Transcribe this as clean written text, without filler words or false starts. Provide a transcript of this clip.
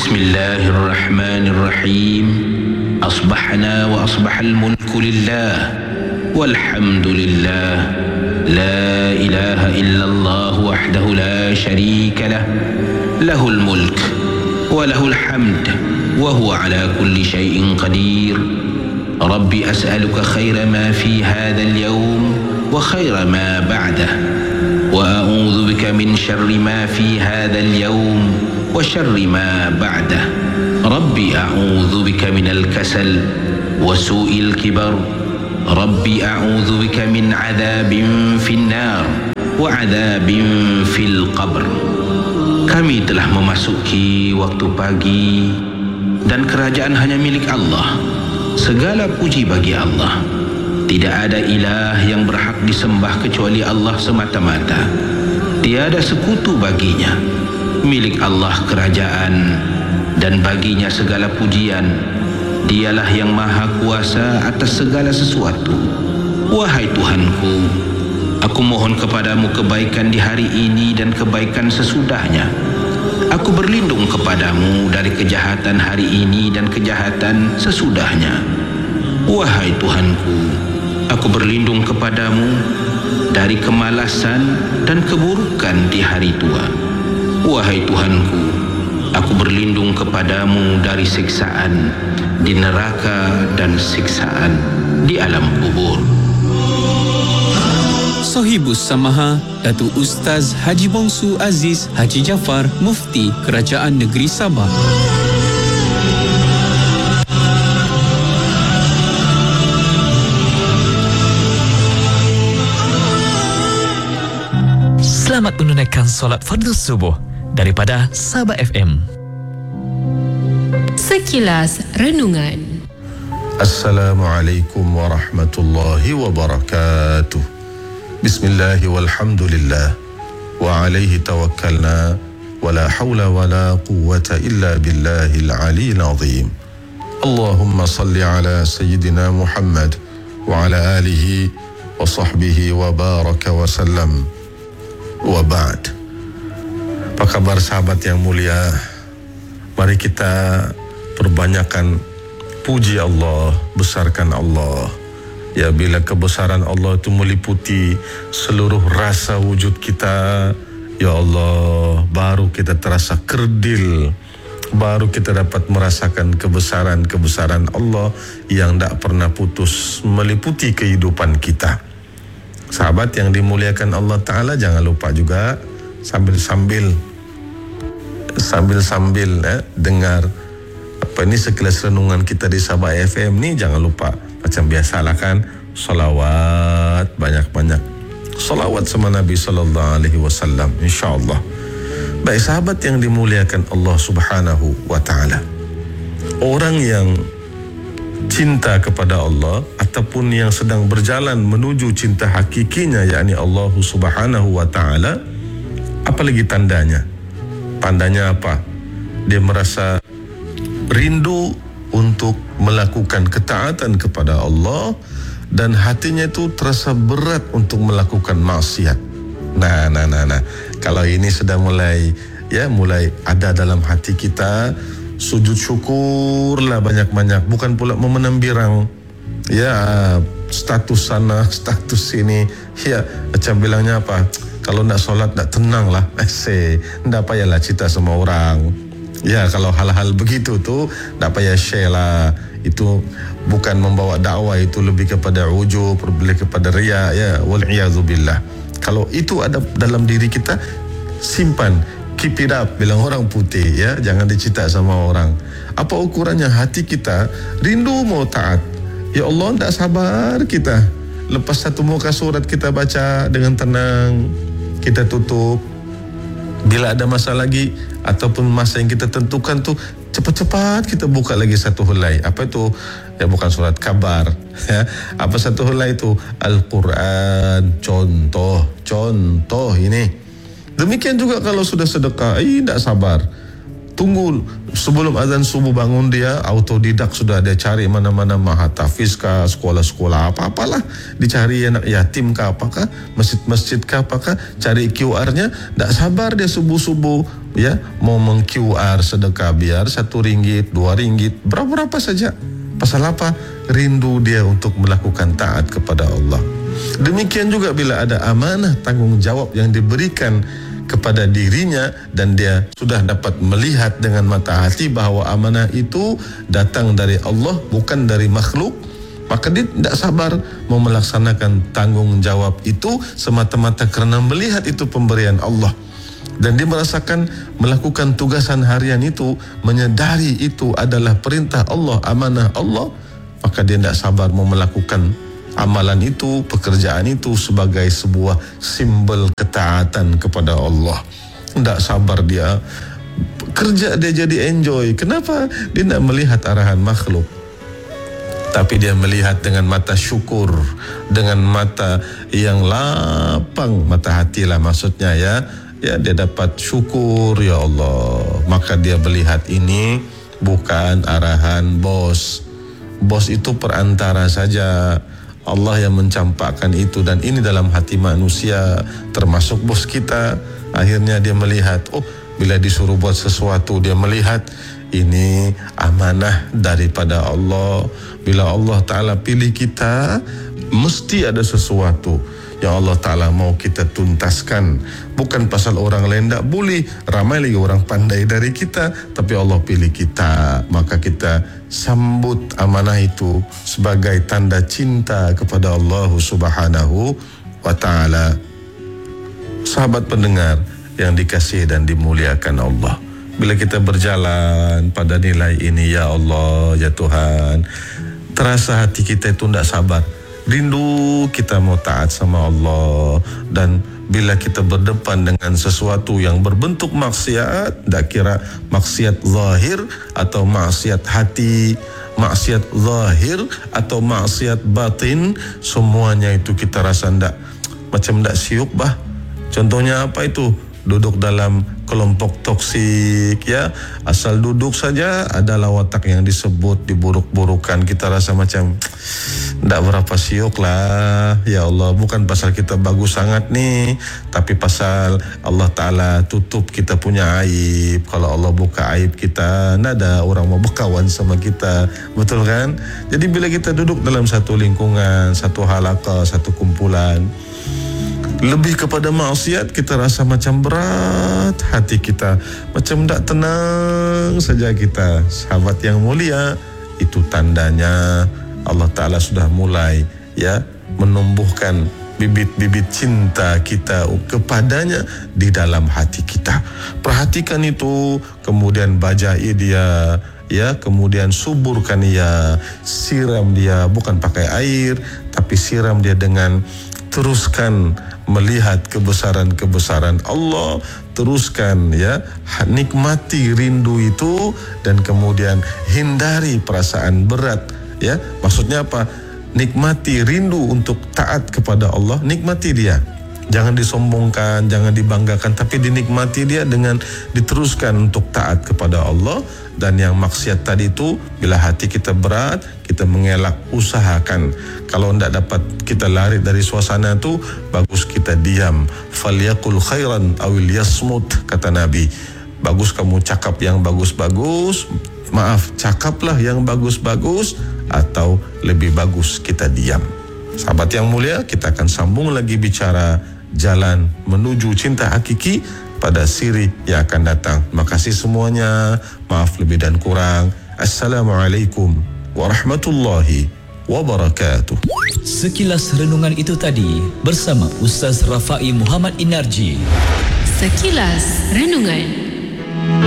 بسم الله الرحمن الرحيم أصبحنا وأصبح الملك لله والحمد لله لا إله إلا الله وحده لا شريك له له الملك وله الحمد وهو على كل شيء قدير ربي أسألك خير ما في هذا اليوم وخير ما بعده وأعوذ بك من شر ما في هذا اليوم وشر ما بعده ربي أعوذ بك من الكسل وسوء الكبر ربي أعوذ بك من عذاب في النار وعذاب في القبر. Kami telah memasuki waktu pagi dan kerajaan hanya milik Allah. Segala puji bagi Allah. Tidak ada ilah yang berhak disembah kecuali Allah semata-mata. Tiada sekutu baginya. Milik Allah kerajaan dan baginya segala pujian. Dialah yang maha kuasa atas segala sesuatu. Wahai Tuhanku, aku mohon kepadamu kebaikan di hari ini dan kebaikan sesudahnya. Aku berlindung kepadamu dari kejahatan hari ini dan kejahatan sesudahnya. Wahai Tuhanku, aku berlindung kepadamu dari kemalasan dan keburukan di hari tua. Wahai Tuhanku, aku berlindung kepadamu dari siksaan di neraka dan siksaan di alam kubur. Sohibus Samaha, Datuk Ustaz Haji Bongsu Aziz Haji Jaafar, Mufti Kerajaan Negeri Sabah. Selamat menunaikan solat fardu subuh daripada Sabah FM. Sekilas Renungan. Assalamualaikum warahmatullahi wabarakatuh. Bismillah walhamdulillah wa alaihi tawakkalna wa la hawla wa la quwwata illa billahil aliyyil azim. Allahumma salli ala sayyidina Muhammad wa ala alihi wa sahbihi wa baraka wa sallam. Wa ba'd. Apa kabar sahabat yang mulia? Mari kita perbanyakkan puji Allah, besarkan Allah. Ya, bila kebesaran Allah itu meliputi seluruh rasa wujud kita, ya Allah, baru kita terasa kerdil, baru kita dapat merasakan kebesaran Allah yang tak pernah putus meliputi kehidupan kita. Sahabat yang dimuliakan Allah Ta'ala, jangan lupa juga sambil-sambil dengar apa ini sekilas renungan kita di Sabah FM ni, jangan lupa macam biasalah kan, salawat, banyak-banyak salawat sama Nabi sallallahu alaihi wasallam, insyaallah. Baik sahabat yang dimuliakan Allah Subhanahu wa taala, orang yang cinta kepada Allah ataupun yang sedang berjalan menuju cinta hakikinya, yakni Allah Subhanahu wa taala, apalagi tandanya? Tandanya apa? Dia merasa rindu untuk melakukan ketaatan kepada Allah dan hatinya itu terasa berat untuk melakukan maksiat. Nah. Kalau ini sudah mulai ada dalam hati kita, sujud syukurlah banyak-banyak, bukan pula memenambirang status sana, status sini. Ya, macam bilangnya apa? Kalau nak solat nak tenang lah. Ndak payahlah cerita sama orang. Ya, kalau hal-hal begitu tu ndak payah share lah. Itu bukan membawa dakwah, itu lebih kepada ujub, lebih kepada riya, ya, wal iyadzu billah. Kalau itu ada dalam diri kita, simpan, keep it up, bilang orang putih, ya, jangan dicerita sama orang. Apa ukurannya? Hati kita rindu mau taat. Ya Allah, tak sabar kita. Lepas satu muka surat kita baca dengan tenang, kita tutup. Bila ada masa lagi ataupun masa yang kita tentukan tu, cepat-cepat kita buka lagi satu helai. Apa itu? Ya, bukan surat kabar. Ya. Apa satu helai itu? Al-Quran. Contoh ini. Demikian juga kalau sudah sedekah, tidak sabar. tunggu sebelum azan subuh bangun dia autodidak sudah dia cari mana-mana mahatafiz kah, sekolah-sekolah apa-apalah, dicari anak yatim kah apakah, masjid-masjid kah apakah, cari QR-nya, tak sabar dia subuh-subuh ya mau meng-QR sedekah biar RM1, RM2, berapa saja. Pasal apa? Rindu dia untuk melakukan taat kepada Allah. Demikian juga bila ada amanah tanggungjawab yang diberikan kepada dirinya dan dia sudah dapat melihat dengan mata hati bahawa amanah itu datang dari Allah bukan dari makhluk, maka dia tidak sabar mau melaksanakan tanggungjawab itu semata-mata kerana melihat itu pemberian Allah. Dan dia merasakan melakukan tugasan harian itu, menyedari itu adalah perintah Allah, amanah Allah, maka dia tidak sabar mau melakukan amalan itu, pekerjaan itu sebagai sebuah simbol ketaatan kepada Allah. Tidak sabar dia kerja, dia jadi enjoy. Kenapa? Dia tidak melihat arahan makhluk, tapi dia melihat dengan mata syukur, dengan mata yang lapang, mata hati lah maksudnya ya. Ya, dia dapat syukur, ya Allah. Maka dia melihat ini bukan arahan bos. Bos itu perantara saja. Allah yang mencampakkan itu, dan ini dalam hati manusia termasuk bos kita. Akhirnya dia melihat, oh bila disuruh buat sesuatu dia melihat ini amanah daripada Allah. Bila Allah Ta'ala pilih kita, mesti ada sesuatu yang Allah Ta'ala mau kita tuntaskan. Bukan pasal orang lain tak boleh, ramai lagi orang pandai dari kita, tapi Allah pilih kita, maka kita sambut amanah itu sebagai tanda cinta kepada Allah Subhanahu wa Ta'ala. Sahabat pendengar yang dikasihi dan dimuliakan Allah, bila kita berjalan pada nilai ini, ya Allah, ya Tuhan, terasa hati kita itu tidak sabar, rindu kita mau taat sama Allah. Dan bila kita berdepan dengan sesuatu yang berbentuk maksiat, tak kira maksiat zahir atau maksiat hati, maksiat zahir atau maksiat batin, semuanya itu kita rasa macam tak siuk bah. Contohnya apa itu? Duduk dalam kelompok toksik ya, asal duduk saja adalah watak yang disebut diburuk-burukan, kita rasa macam tak berapa siok lah. Ya Allah, bukan pasal kita bagus sangat nih, tapi pasal Allah Ta'ala tutup kita punya aib. Kalau Allah buka aib kita, tak ada orang mau berkawan sama kita, betul kan? Jadi bila kita duduk dalam satu lingkungan, satu halaqah, satu kumpulan, lebih kepada maksiat, kita rasa macam berat hati kita, macam tak tenang saja kita. Sahabat yang mulia, itu tandanya Allah Ta'ala sudah mulai ya menumbuhkan bibit-bibit cinta kita kepadanya di dalam hati kita. Perhatikan itu, kemudian bajai dia ya, kemudian suburkan dia, siram dia, bukan pakai air tapi siram dia dengan teruskan melihat kebesaran-kebesaran Allah, teruskan ya nikmati rindu itu, dan kemudian hindari perasaan berat ya. Maksudnya apa? Nikmati rindu untuk taat kepada Allah, nikmati dia, jangan disombongkan, jangan dibanggakan, tapi dinikmati dia dengan diteruskan untuk taat kepada Allah. Dan yang maksiat tadi itu, bila hati kita berat, kita mengelak, usahakan. Kalau tidak dapat kita lari dari suasana itu, bagus kita diam. Falyaqul khairan awil yasmut, kata Nabi. Bagus kamu cakap yang bagus-bagus, cakaplah yang bagus-bagus, atau lebih bagus kita diam. Sahabat yang mulia, kita akan sambung lagi bicara jalan menuju cinta hakiki pada siri yang akan datang. Terima kasih semuanya. Maaf lebih dan kurang. Assalamualaikum warahmatullahi wabarakatuh. Sekilas renungan itu tadi bersama Ustaz Rafai Muhammad Inarji. Sekilas Renungan.